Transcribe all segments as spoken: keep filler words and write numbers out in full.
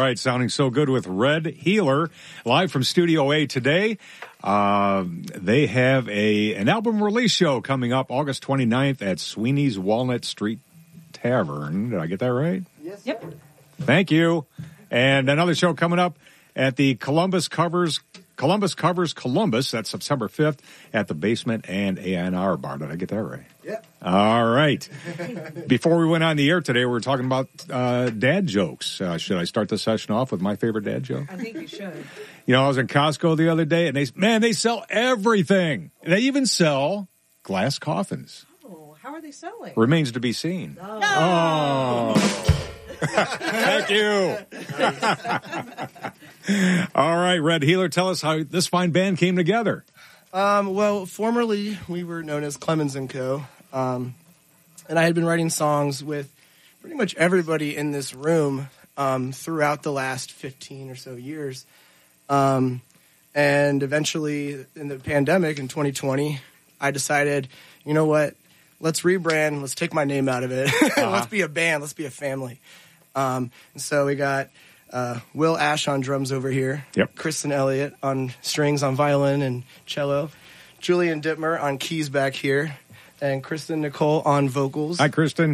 right, sounding so good with Red Healer, live from Studio A today. Uh, they have a an album release show coming up August twenty-ninth at Sweeney's Walnut Street Tavern. Did I get that right? Yes. Yep. Thank you. And another show coming up at the Columbus Covers Columbus Covers Columbus. That's September fifth at the Basement and A and R Bar. Did I get that right? Yeah. All right. Before we went on the air today, we were talking about uh, dad jokes. Uh, should I start the session off with my favorite dad joke? I think you should. You know, I was in Costco the other day, and they man, they sell everything. They even sell glass coffins. Oh, how are they selling? Remains to be seen. No. Oh. Thank you. All right, Red Healer, tell us how this fine band came together. Um, well, formerly we were known as Clemens and Co. Um, and I had been writing songs with pretty much everybody in this room um, throughout the last fifteen or so years. Um, and eventually, in the pandemic in twenty twenty, I decided, you know what? Let's rebrand. Let's take my name out of it. Uh-huh. Let's be a band. Let's be a family. Um, and so we got uh, Will Ash on drums over here. Yep. Kristen Elliott on strings, on violin and cello. Julian Dittmer on keys back here. And Kristen Nicole on vocals. Hi, Kristen.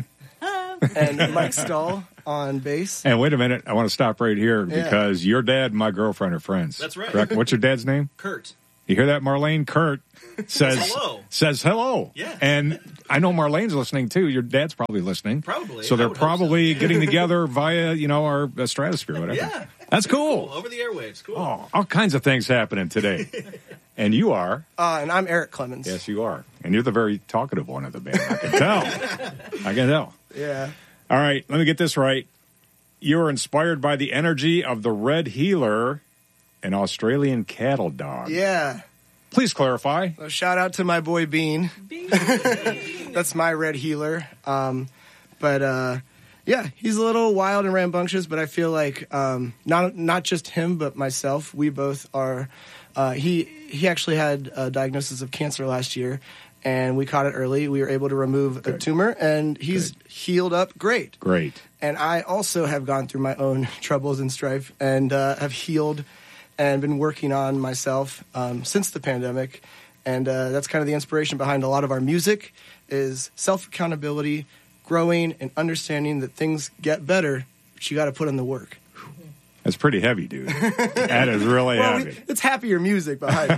And Mike Stahl on bass. And wait a minute. I want to stop right here Yeah. because your dad and my girlfriend are friends. That's right. Correct? What's your dad's name? Kurt. You hear that, Marlene? Kurt says hello. Says hello. Yeah. And I know Marlene's listening, too. Your dad's probably listening. Probably. So I they're would hope probably so. getting together via, you know, our uh, stratosphere, whatever. Yeah. That's cool. Cool. Over the airwaves. Cool. Oh, all kinds of things happening today. And you are. Uh, and I'm Eric Clemens. Yes, you are. And you're the very talkative one of the band. I can tell. I can tell. Yeah. All right, let me get this right. You were inspired by the energy of the Red Healer, an Australian cattle dog. Yeah. Please clarify. So shout out to my boy Bean. Bean. That's my Red Healer. Um, but uh, yeah, he's a little wild and rambunctious, but I feel like um, not not just him, but myself. We both are. Uh, he he actually had a diagnosis of cancer last year, and we caught it early. We were able to remove Good. a tumor, and he's Good. healed up great. Great. And I also have gone through my own troubles and strife, and uh, have healed and been working on myself um, since the pandemic. And uh, that's kind of the inspiration behind a lot of our music is self-accountability, growing, and understanding that things get better, but you got to put in the work. That's pretty heavy, dude. That is really Well, heavy. we, it's happier music behind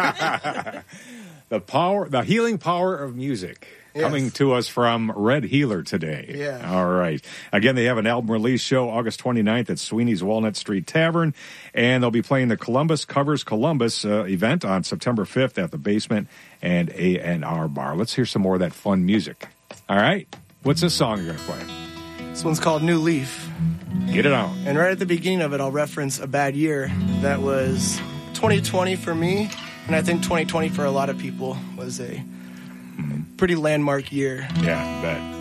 it. The power, the healing power of music. Yes. Coming to us from Red Healer today. Yeah. All right. Again, they have an album release show August twenty-ninth at Sweeney's Walnut Street Tavern, and they'll be playing the Columbus Covers Columbus uh, event on September fifth at the Basement and A and R Bar. Let's hear some more of that fun music. All right. What's this song you're going to play? This one's called New Leaf. Get it on. And right at the beginning of it, I'll reference a bad year that was twenty twenty for me, and I think twenty twenty for a lot of people was a pretty landmark year. Yeah, bet.